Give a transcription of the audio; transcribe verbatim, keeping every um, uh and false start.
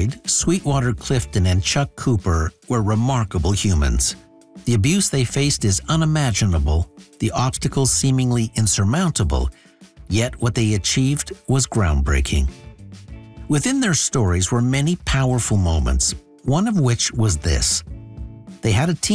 Floyd, Sweetwater Clifton, and Chuck Cooper were remarkable humans. The abuse they faced is unimaginable, the obstacles seemingly insurmountable, yet what they achieved was groundbreaking. Within their stories were many powerful moments, one of which was this. They had a team